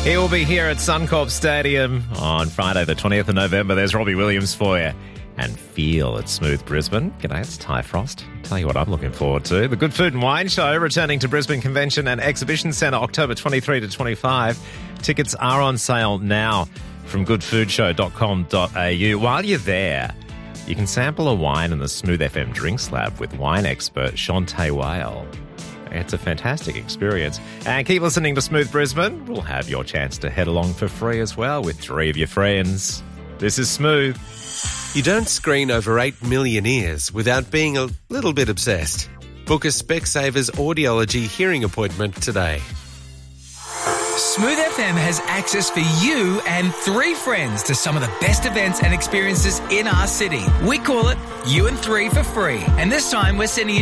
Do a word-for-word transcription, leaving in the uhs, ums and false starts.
He will be here at Suncorp Stadium on Friday the twentieth of November. There's Robbie Williams for you. And Feel at Smooth Brisbane. G'day, it's Ty Frost. Tell you what I'm looking forward to. The Good Food and Wine Show returning to Brisbane Convention and Exhibition Centre October twenty-third to twenty-fifth. Tickets are on sale now from good food show dot com dot a u. While you're there, you can sample a wine in the Smooth F M Drinks Lab with wine expert Shantae Whale. It's a fantastic experience. And keep listening to Smooth Brisbane. We'll have your chance to head along for free as well with three of your friends. This is Smooth. You don't screen over eight million ears without being a little bit obsessed. Book a Specsavers Audiology hearing appointment today. Smooth F M has access for you and three friends to some of the best events and experiences in our city. We call it You and Three for free. And this time we're sending you